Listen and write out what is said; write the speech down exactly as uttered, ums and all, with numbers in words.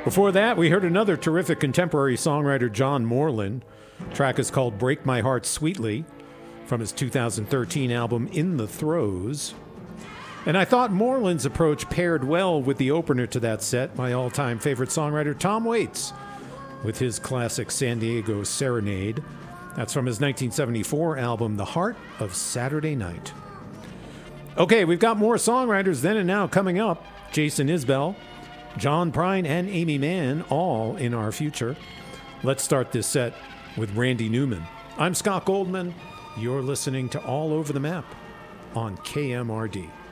Before that, we heard another terrific contemporary songwriter, John Moreland. The track is called Break My Heart Sweetly from his two thousand thirteen album In the Throes. And I thought Moreland's approach paired well with the opener to that set, my all-time favorite songwriter, Tom Waits, with his classic San Diego Serenade. That's from his nineteen seventy-four album, The Heart of Saturday Night. Okay, we've got more songwriters then and now coming up. Jason Isbell, John Prine, and Amy Mann, all in our future. Let's start this set with Randy Newman. I'm Scott Goldman. You're listening to All Over the Map on K M R D.